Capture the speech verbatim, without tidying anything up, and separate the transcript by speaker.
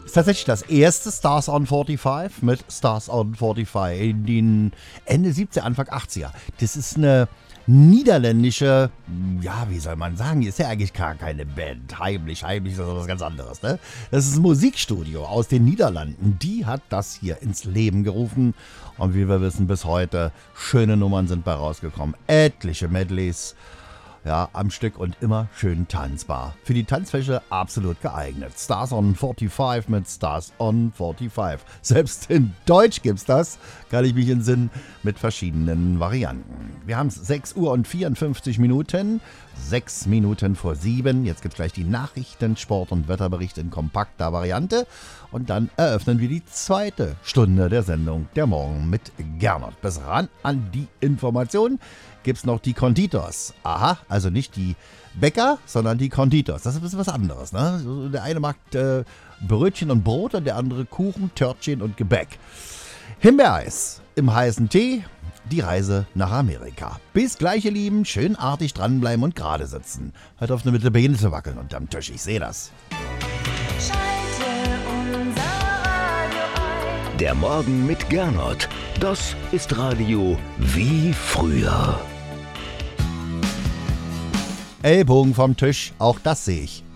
Speaker 1: ist tatsächlich das erste Stars on fünfundvierzig mit Stars on fünfundvierzig in den Ende siebziger, Anfang achtziger. Das ist eine niederländische, ja, wie soll man sagen, ist ja eigentlich gar keine Band. Heimlich, heimlich ist das was ganz anderes, ne? Das ist ein Musikstudio aus den Niederlanden. Die hat das hier ins Leben gerufen. Und wie wir wissen, bis heute schöne Nummern sind bei rausgekommen. Etliche Medleys. Ja, am Stück und immer schön tanzbar. Für die Tanzfläche absolut geeignet. Stars on fünfundvierzig mit Stars on fünfundvierzig. Selbst in Deutsch gibt's das, kann ich mich entsinnen, mit verschiedenen Varianten. Wir haben es sechs Uhr und vierundfünfzig Minuten, sechs Minuten vor sieben. Jetzt gibt's gleich die Nachrichten, Sport- und Wetterbericht in kompakter Variante. Und dann eröffnen wir die zweite Stunde der Sendung Der Morgen mit Gernot. Bis ran an die Informationen gibt's noch die Konditors. Aha, also nicht die Bäcker, sondern die Konditors. Das ist ein bisschen was anderes, ne? Der eine mag äh, Brötchen und Brot und der andere Kuchen, Törtchen und Gebäck. Himbeereis im heißen Tee, die Reise nach Amerika. Bis gleich, ihr Lieben, schön artig dranbleiben und gerade sitzen. Hört auf, mit der Beine zu wackeln unterm Tisch, ich sehe das.
Speaker 2: Der Morgen mit Gernot. Das ist Radio wie früher.
Speaker 1: Ellbogen vom Tisch, auch das sehe ich.